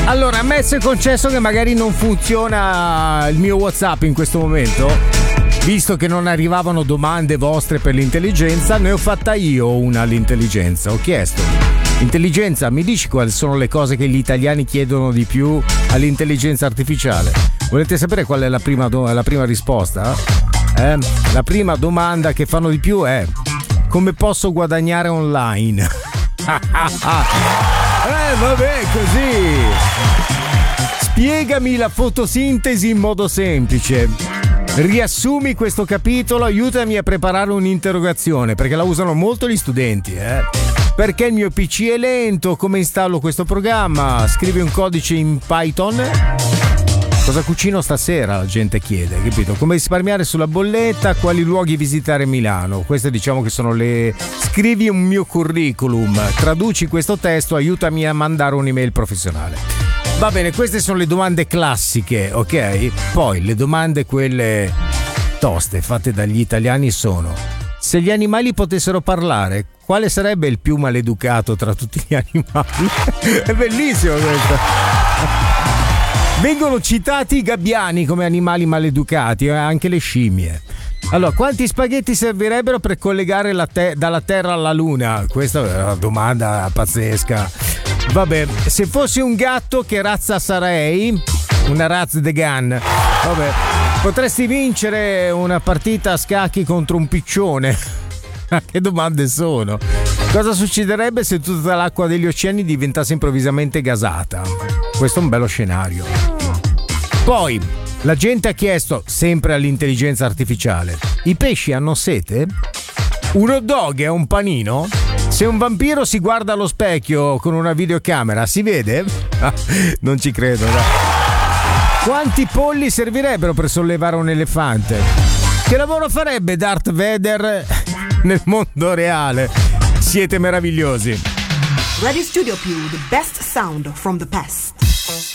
Allora, ammesso e concesso che magari non funziona il mio WhatsApp in questo momento, visto che non arrivavano domande vostre per l'intelligenza, ne ho fatta io una all'intelligenza. Ho chiesto: intelligenza, mi dici quali sono le cose che gli italiani chiedono di più all'intelligenza artificiale? Volete sapere qual è la prima risposta? La prima domanda che fanno di più è: come posso guadagnare online? Vabbè, così. Spiegami la fotosintesi in modo semplice. Riassumi questo capitolo, aiutami a preparare un'interrogazione, perché la usano molto gli studenti, Perché il mio PC è lento? Come installo questo programma? Scrivi un codice in Python. Cosa cucino stasera? La gente chiede, capito? Come risparmiare sulla bolletta? Quali luoghi visitare a Milano? Queste diciamo che sono le... Scrivi un mio curriculum, traduci questo testo, aiutami a mandare un'email professionale. Va bene, queste sono le domande classiche, ok? Poi le domande quelle toste fatte dagli italiani sono: se gli animali potessero parlare, quale sarebbe il più maleducato tra tutti gli animali? È bellissimo questo. Vengono citati i gabbiani come animali maleducati, anche le scimmie. Allora, quanti spaghetti servirebbero per collegare dalla Terra alla Luna? Questa è una domanda pazzesca. Vabbè, se fossi un gatto, che razza sarei? Una razza de gun. Vabbè, potresti vincere una partita a scacchi contro un piccione. Che domande sono? Cosa succederebbe se tutta l'acqua degli oceani diventasse improvvisamente gasata? Questo è un bello scenario. Poi, la gente ha chiesto, sempre all'intelligenza artificiale: i pesci hanno sete? Un hot dog è un panino? Se un vampiro si guarda allo specchio con una videocamera, si vede? Non ci credo, no? Quanti polli servirebbero per sollevare un elefante? Che lavoro farebbe Darth Vader nel mondo reale? Siete meravigliosi. Radio Studio Più, the best sound from the past.